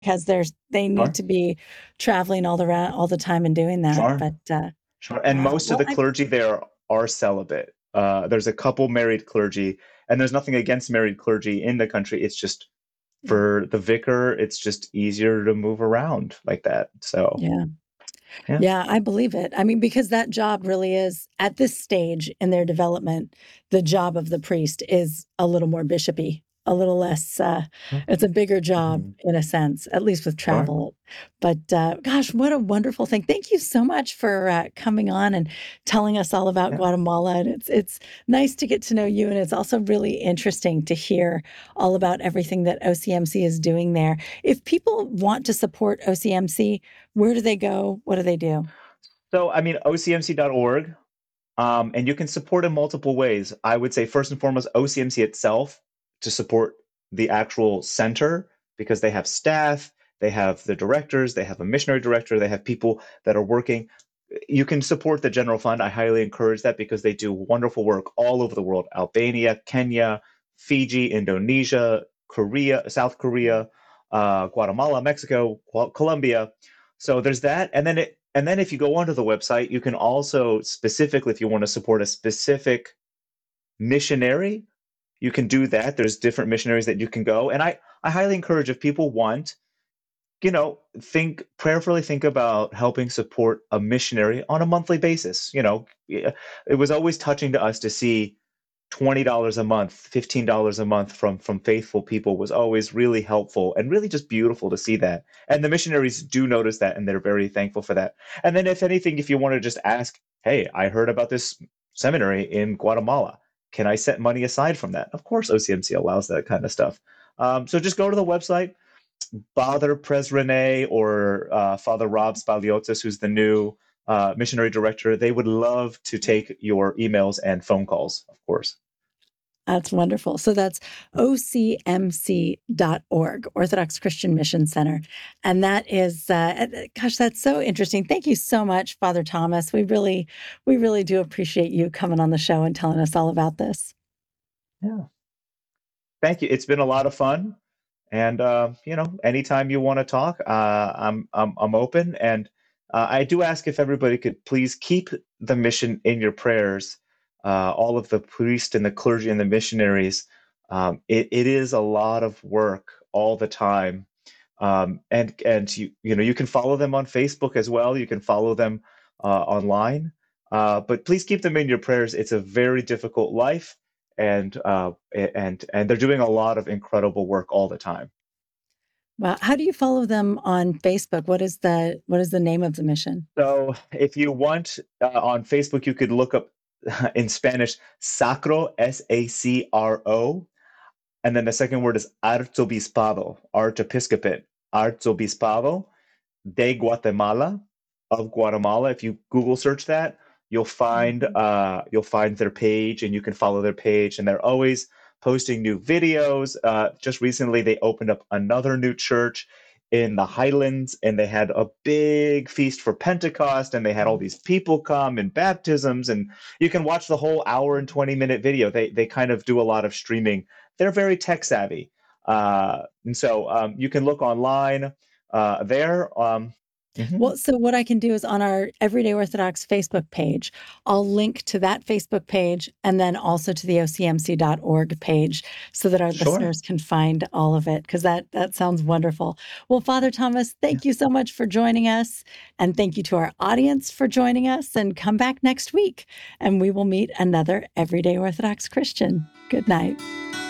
because they need Sure. to be traveling all the time and doing that. Sure. But Sure. And wow. most of Well, the clergy there are celibate. There's a couple married clergy, and there's nothing against married clergy in the country. It's just yeah. for the vicar, it's just easier to move around like that. So, Yeah. yeah. Yeah, I believe it. I mean, because that job really is at this stage in their development, the job of the priest is a little more bishopy, a little less, Sure. it's a bigger job Mhm. in a sense, at least with Sure. travel. But gosh, what a wonderful thing. Thank you so much for coming on and telling us all about Yeah. Guatemala. And it's nice to get to know you. And it's also really interesting to hear all about everything that OCMC is doing there. If people want to support OCMC, where do they go? What do they do? So, I mean, ocmc.org, and you can support in multiple ways. I would say, first and foremost, OCMC itself to support the actual center because they have staff, they have the directors, they have a missionary director, they have people that are working. You can support the general fund. I highly encourage that because they do wonderful work all over the world: Albania, Kenya, Fiji, Indonesia, Korea, South Korea, Guatemala, Mexico, Colombia. So there's that. And then if you go onto the website, you can also specifically, if you want to support a specific missionary, you can do that. There's different missionaries that you can go. And I highly encourage, if people want, prayerfully think about helping support a missionary on a monthly basis. Yeah, it was always touching to us to see $20 a month, $15 a month from faithful people was always really helpful and really just beautiful to see that. And the missionaries do notice that, and they're very thankful for that. And then, if anything, if you want to just ask, hey, I heard about this seminary in Guatemala. Can I set money aside from that? Of course, OCMC allows that kind of stuff. So just go to the website. Father Pres Rene or Father Rob Spaliotis, who's the new missionary director, they would love to take your emails and phone calls, of course. That's wonderful. So that's ocmc.org, Orthodox Christian Mission Center. And that is, gosh, that's so interesting. Thank you so much, Father Thomas. We really do appreciate you coming on the show and telling us all about this. Yeah. Thank you. It's been a lot of fun. And anytime you want to talk, I'm open. And I do ask if everybody could please keep the mission in your prayers. All of the priests and the clergy and the missionaries. It is a lot of work all the time. And you can follow them on Facebook as well. You can follow them online. But please keep them in your prayers. It's a very difficult life, and they're doing a lot of incredible work all the time. Well, how do you follow them on Facebook? What is the name of the mission? So if you want, on Facebook, you could look up in Spanish Sacro, Sacro, and then the second word is Arzobispado, Archiepiscopate, Arzobispado de Guatemala, of Guatemala. If you Google search that, Mhm. you'll find their page, and you can follow their page. And they're always posting new videos. Just recently, they opened up another new church in the Highlands, and they had a big feast for Pentecost, and they had all these people come and baptisms, and you can watch the whole hour and 20-minute video. They kind of do a lot of streaming. They're very tech savvy, and so you can look online there. Mhm. Well, so what I can do is on our Everyday Orthodox Facebook page, I'll link to that Facebook page and then also to the ocmc.org page so that our Sure. listeners can find all of it because that sounds wonderful. Well, Father Thomas, Yeah. thank you so much for joining us. And thank you to our audience for joining us. And come back next week and we will meet another Everyday Orthodox Christian. Good night.